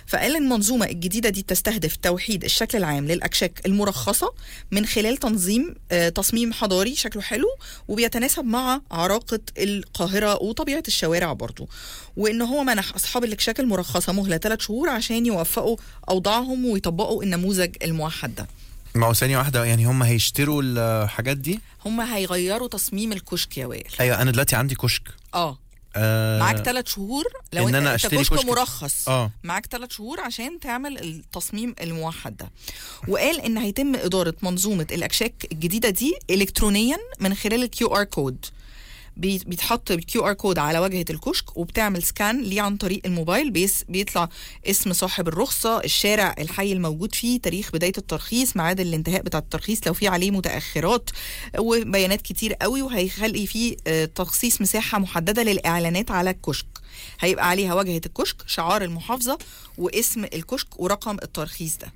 فقال المنظومة الجديدة دي بتستهدف توحيد الشكل العام للأكشاك المرخصة من خلال تصميم حضاري شكله حلو وبيتناسب مع عراقة القاهرة وطبيعة الشوارع برضو، وإن هو منح أصحاب الأكشاك المرخصة مهلة 3 شهور عشان يوفقوا أوضاعهم ويطبقوا النموذج الموحد ده. ما هو ثانية واحدة، يعني هم هيشتروا الحاجات دي؟ هم هيغيروا تصميم الكشك يا وائل. أيوة، أنا دلوقتي عندي كشك. معاك 3 شهور لو إن أنا انت أشتري كشك مرخص. معاك 3 شهور عشان تعمل التصميم الموحد ده. وقال ان هيتم اداره منظومه الاكشاك الجديده دي الكترونيا من خلال الكيو ار كود. بيتحط الكيو ار كود على واجهه الكشك وبتعمل سكان ليه عن طريق الموبايل، بيطلع اسم صاحب الرخصه، الشارع الحي الموجود فيه، تاريخ بدايه الترخيص، ميعاد الانتهاء بتاع الترخيص لو في عليه متاخرات، وبيانات كتير قوي. وهيخلي فيه تخصيص مساحه محدده للاعلانات على الكشك، هيبقى عليها واجهه الكشك، شعار المحافظه، واسم الكشك ورقم الترخيص ده.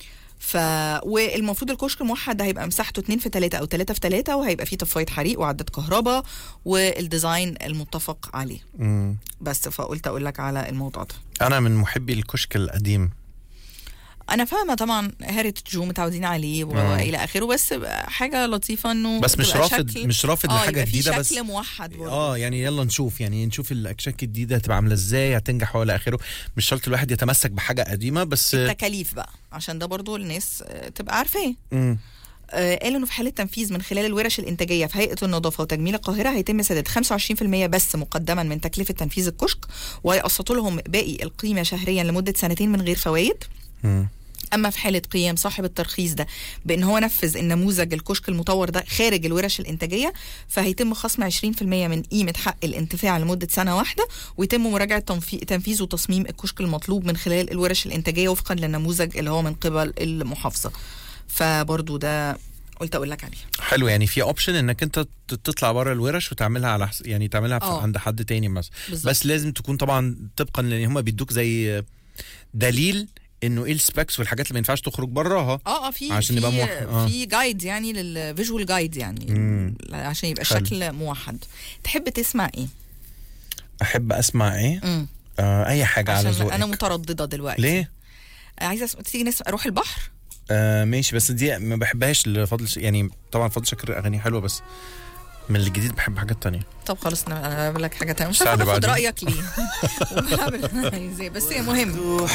والمفروض الكشك الموحد ده هيبقى مساحته 2x3 أو 3x3، وهيبقى فيه طفاية حريق وعداد كهرباء والديزاين المتفق عليه. بس فقلت أقول لك على الموضوع ده. أنا من محبي الكشك القديم. أنا فاهمة طبعا هيريتج متعودين عليه وإلى آخره، بس حاجة لطيفة إنه بس مش رافض لحاجة جديدة، بس شكل موحد يعني يلا نشوف الأكشاك الجديدة هتبقى عاملة إزاي، هتنجح ولا آخره. مش شرط الواحد يتمسك بحاجة قديمة، بس التكاليف بقى عشان ده برضو الناس تبقى عارفاه. قالوا انه في حاله تنفيذ من خلال الورش الانتاجيه في هيئه النظافه وتجميل القاهره هيتم سداد 25% بس مقدما من تكلفه تنفيذ الكشك، وهيقسطوا لهم باقي القيمه شهريا لمده 2 من غير فوائد. أما في حالة قيام صاحب الترخيص ده بأن هو نفذ النموذج الكشك المطور ده خارج الورش الإنتاجية، فهيتم خصم 20% من قيمة حق الانتفاع لمدة سنة واحدة، ويتم مراجعة تنفيذ وتصميم الكشك المطلوب من خلال الورش الإنتاجية وفقا للنموذج اللي هو من قبل المحافظة. فبرضو ده قلت أقول لك عليه. حلو، يعني في اوبشن انك انت تطلع بره الورش وتعملها على يعني تعملها عند حد تاني مثلا، بس لازم تكون طبعا طبقا لان هم بيدوك زي دليل انه ايه السبيكس والحاجات اللي ما ينفعش تخرج براها. في عشان يبقى في جايد يعني للفيجوال جايد يعني عشان يبقى الشكل موحد. تحب تسمع ايه؟ احب اسمع ايه؟ اي حاجه على ذوقك. انا متردده دلوقتي. ليه؟ عايزه تيجي اروح البحر. ماشي، بس دي ما بحبهاش لفضل يعني طبعا فضل شاكر اغاني حلوه، بس من الجديد بحب حاجات تانية. طب خلاص انا بعمل لك حاجه تانية، مش هاخد رايك ليه. بس هي مهم.